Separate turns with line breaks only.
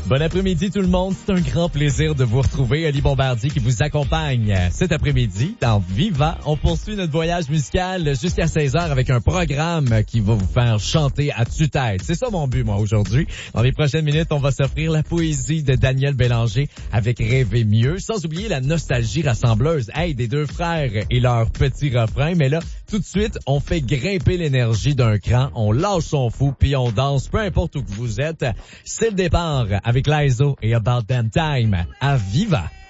Bon après-midi tout le monde, c'est un grand plaisir de vous retrouver. Ali Bombardier qui vous accompagne cet après-midi dans Viva. On poursuit notre voyage musical jusqu'à 16h avec un programme qui va vous faire chanter à tue-tête. C'est ça mon but moi aujourd'hui. Dans les prochaines minutes, on va s'offrir la poésie de Daniel Bélanger avec Rêver mieux, sans oublier la nostalgie rassembleuse. Hey, des deux frères et leur petit refrain. Mais là, tout de suite, on fait grimper l'énergie d'un cran, on lâche son fou puis on danse, peu importe où que vous êtes. C'est le départ avec Laizo et About Damn Time à Viva.